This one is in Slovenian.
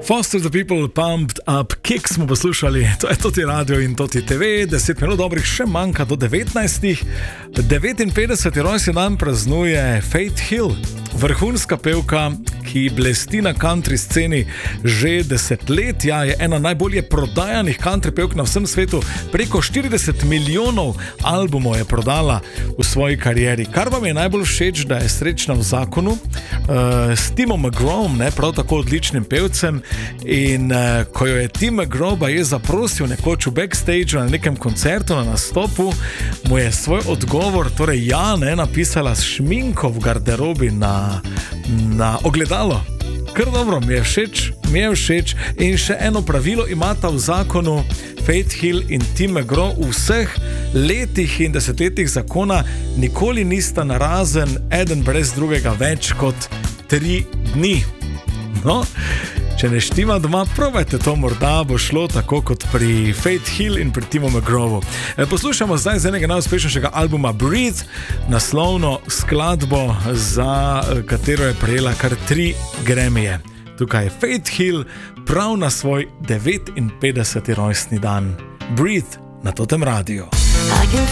Foster the People, Pumped Up Kick smo poslušali, to je Toti Radio in Toti TV, 10 minut dobrih, še manjka do 19. 59. rojstni dan praznuje Faith Hill, vrhunska pevka, ki blesti na country sceni že desetletja, je ena najbolje prodajanih country pevk na vsem svetu, preko 40 milijonov albumov je prodala v svoji karieri. Kar vam je najbolj všeč, da je srečna v zakonu s Timom McGrawom, prav tako odličnim pevcem, in ko jo je Tim McGraw je zaprosil nekoč v backstageu na nekem koncertu, na nastopu, mu je svoj odgovor, torej ja, napisala s šminko v garderobi na ogledalo. Kar dobro, mi je všeč. In še eno pravilo imata v zakonu Faith Hill in Tim McGraw: v vseh letih in desetletjih zakona nikoli nista narazen eden brez drugega več kot 3 dni. No, če ne štima doma, probajte to, morda bo šlo tako kot pri Faith Hill in pri Timu McGrawu. Poslušamo zdaj z enega najuspešnejšega albuma Breathe, naslovno skladbo, za katero je prejela kar 3 Grammyje. Tukaj je Faith Hill prav na svoj 59. rojstni dan. Breathe na Totem Radiu.